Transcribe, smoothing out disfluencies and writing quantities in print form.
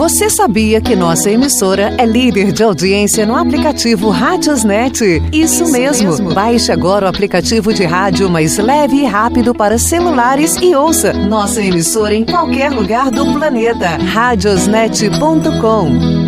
Você sabia que nossa emissora é líder de audiência no aplicativo Radiosnet? Isso mesmo. Baixe agora o aplicativo de rádio mais leve e rápido para celulares e ouça nossa emissora em qualquer lugar do planeta. Radiosnet.com